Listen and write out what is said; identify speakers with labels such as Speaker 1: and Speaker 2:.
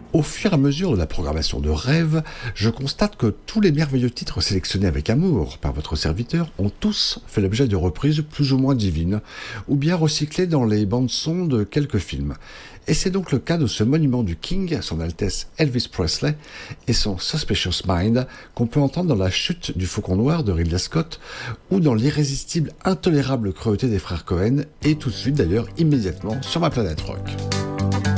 Speaker 1: Au fur et à mesure de la programmation de Rêve, je constate que tous les merveilleux titres sélectionnés avec amour par votre serviteur ont tous fait l'objet de reprises plus ou moins divines, ou bien recyclés dans les bandes-son de quelques films. Et c'est donc le cas de ce monument du King, son Altesse Elvis Presley, et son Suspicious Mind, qu'on peut entendre dans La Chute du Faucon Noir de Ridley Scott, ou dans l'irrésistible, intolérable cruauté des frères Cohen, et tout de suite d'ailleurs, immédiatement, sur ma planète rock.